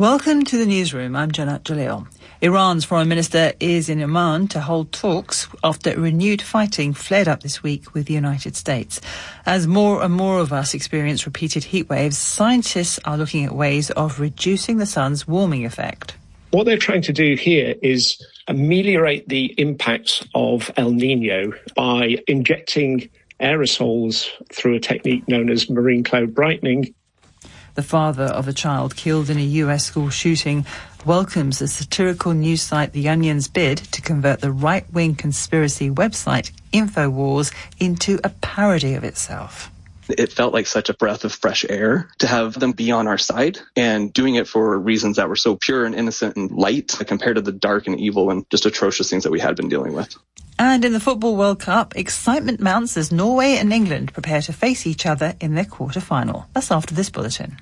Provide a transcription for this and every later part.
Welcome to the newsroom. I'm Janat Jalil. Iran's foreign minister is in Oman to hold talks after renewed fighting flared up this week with the United States. As more and more of us experience repeated heat waves, scientists are looking at ways of reducing the sun's warming effect. What they're trying to do here is ameliorate the impacts of El Nino by injecting aerosols through a technique known as marine cloud brightening. The father of a child killed in a US school shooting welcomes the satirical news site The Onion's bid to convert the right-wing conspiracy website InfoWars into a parody of itself. It felt like such a breath of fresh air to have them be on our side and doing it for reasons that were so pure and innocent and light compared to the dark and evil and just atrocious things that we had been dealing with. And in the Football World Cup, excitement mounts as Norway and England prepare to face each other in their quarter-final. That's after this bulletin.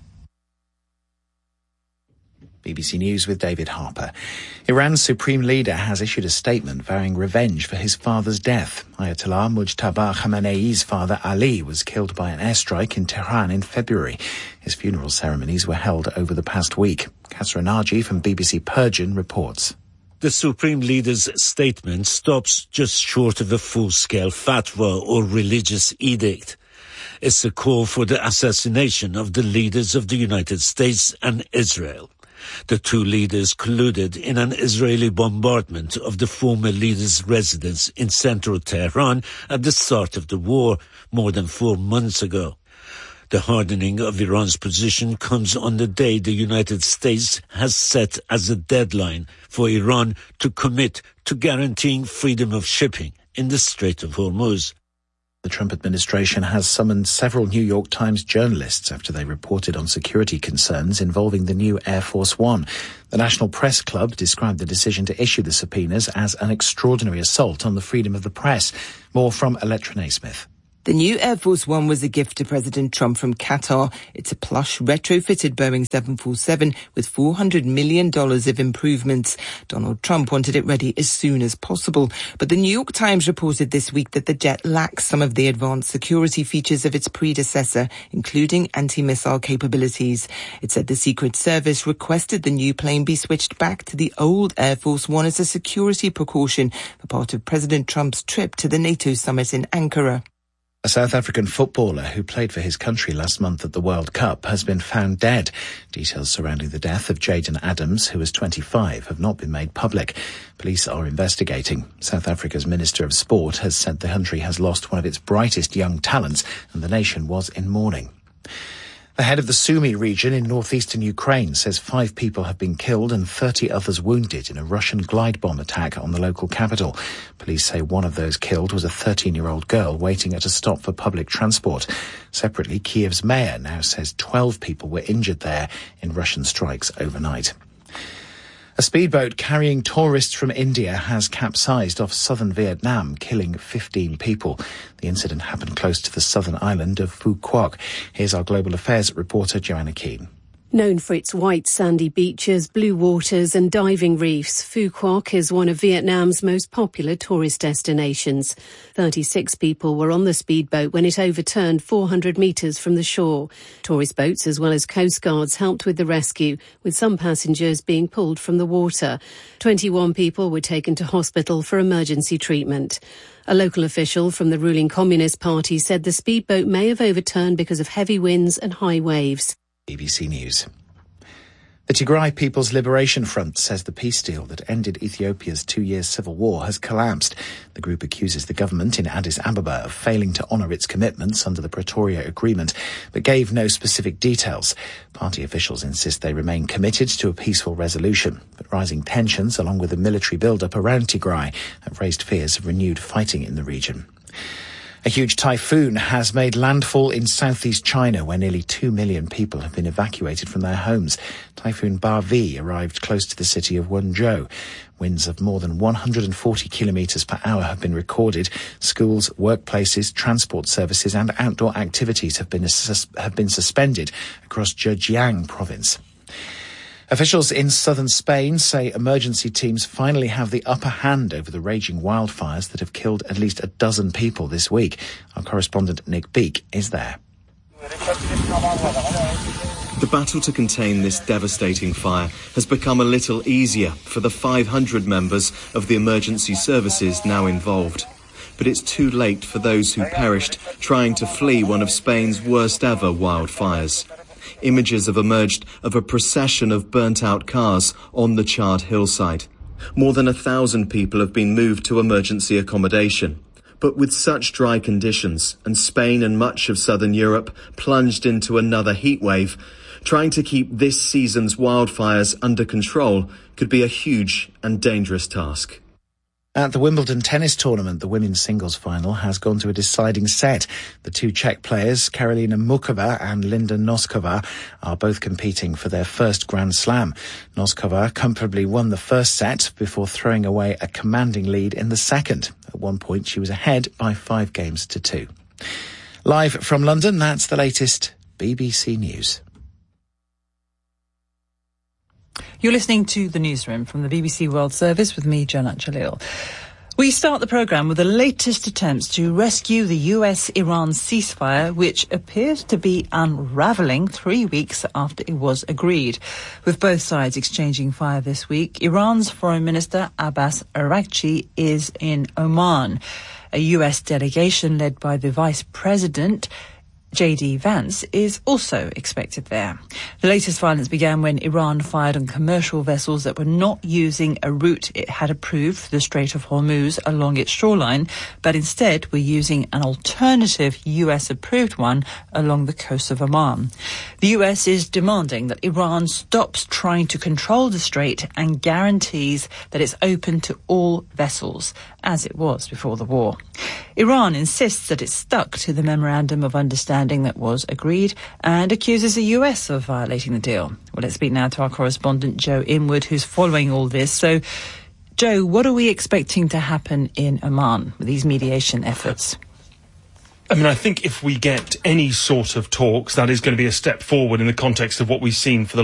BBC News with David Harper. Iran's supreme leader has issued a statement vowing revenge for his father's death. Ayatollah Mujtaba Khamenei's father Ali was killed by an airstrike in Tehran in February. His funeral ceremonies were held over the past week. Kasra Naji from BBC Persian reports. The Supreme Leader's statement stops just short of a full-scale fatwa or religious edict. It's a call for the assassination of the leaders of the United States and Israel. The two leaders colluded in an Israeli bombardment of the former leader's residence in central Tehran at the start of the war more than 4 months ago. The hardening of Iran's position comes on the day the United States has set as a deadline for Iran to commit to guaranteeing freedom of shipping in the Strait of Hormuz. The Trump administration has summoned several New York Times journalists after they reported on security concerns involving the new Air Force One. The National Press Club described the decision to issue the subpoenas as an extraordinary assault on the freedom of the press. More from Electra Naismith. The new Air Force One was a gift to President Trump from Qatar. It's a plush, retrofitted Boeing 747 with $400 million of improvements. Donald Trump wanted it ready as soon as possible. But the New York Times reported this week that the jet lacks some of the advanced security features of its predecessor, including anti-missile capabilities. It said the Secret Service requested the new plane be switched back to the old Air Force One as a security precaution for part of President Trump's trip to the NATO summit in Ankara. A South African footballer who played for his country last month at the World Cup has been found dead. Details surrounding the death of Jaden Adams, who was 25, have not been made public. Police are investigating. South Africa's Minister of Sport has said the country has lost one of its brightest young talents and the nation was in mourning. The head of the Sumy region in northeastern Ukraine says 5 people have been killed and 30 others wounded in a Russian glide bomb attack on the local capital. Police say one of those killed was a 13-year-old girl waiting at a stop for public transport. Separately, Kiev's mayor now says 12 people were injured there in Russian strikes overnight. A speedboat carrying tourists from India has capsized off southern Vietnam, killing 15 people. The incident happened close to the southern island of Phu Quoc. Here's our global affairs reporter, Joanna Keane. Known for its white sandy beaches, blue waters and diving reefs, Phu Quoc is one of Vietnam's most popular tourist destinations. 36 people were on the speedboat when it overturned 400 metres from the shore. Tourist boats as well as coast guards helped with the rescue, with some passengers being pulled from the water. 21 people were taken to hospital for emergency treatment. A local official from the ruling Communist Party said the speedboat may have overturned because of heavy winds and high waves. BBC News. The Tigray People's Liberation Front says the peace deal that ended Ethiopia's 2-year civil war has collapsed. The group accuses the government in Addis Ababa of failing to honour its commitments under the Pretoria Agreement, but gave no specific details. Party officials insist they remain committed to a peaceful resolution, but rising tensions, along with the military build-up around Tigray, have raised fears of renewed fighting in the region. A huge typhoon has made landfall in southeast China, where nearly 2 million people have been evacuated from their homes. Typhoon Bavi arrived close to the city of Wenzhou. Winds of more than 140 kilometres per hour have been recorded. Schools, workplaces, transport services and outdoor activities have been suspended across Zhejiang province. Officials in southern Spain say emergency teams finally have the upper hand over the raging wildfires that have killed at least a dozen people this week. Our correspondent Nick Beak is there. The battle to contain this devastating fire has become a little easier for the 500 members of the emergency services now involved. But it's too late for those who perished trying to flee one of Spain's worst ever wildfires. Images have emerged of a procession of burnt-out cars on the charred hillside. More than 1,000 people have been moved to emergency accommodation. But with such dry conditions, and Spain and much of southern Europe plunged into another heat wave, trying to keep this season's wildfires under control could be a huge and dangerous task. At the Wimbledon tennis tournament, the women's singles final has gone to a deciding set. The two Czech players, Karolina Muchova and Linda Noskova, are both competing for their first Grand Slam. Noskova comfortably won the first set before throwing away a commanding lead in the second. At one point, she was ahead by 5-2. Live from London, that's the latest BBC News. You're listening to The Newsroom from the BBC World Service with me, Janat Jalil. We start the programme with the latest attempts to rescue the US-Iran ceasefire, which appears to be unravelling 3 weeks after it was agreed. With both sides exchanging fire this week, Iran's Foreign Minister Abbas Araghchi is in Oman. A US delegation led by the Vice President J.D. Vance is also expected there. The latest violence began when Iran fired on commercial vessels that were not using a route it had approved for the Strait of Hormuz along its shoreline, but instead were using an alternative US-approved one along the coast of Oman. The US is demanding that Iran stops trying to control the strait and guarantees that it's open to all vessels, as it was before the war. Iran insists that it's stuck to the Memorandum of Understanding that was agreed and accuses the US of violating the deal. Well, let's speak now to our correspondent Joe Inwood, who's following all this. So, Joe, what are we expecting to happen in Oman with these mediation efforts? I mean, I think if we get any sort of talks, that is going to be a step forward in the context of what we've seen for the